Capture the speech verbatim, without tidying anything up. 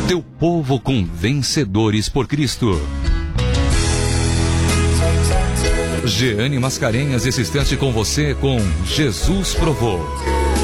Teu povo com vencedores por Cristo. Jeane Mascarenhas, esse instante com você com Jesus Provou.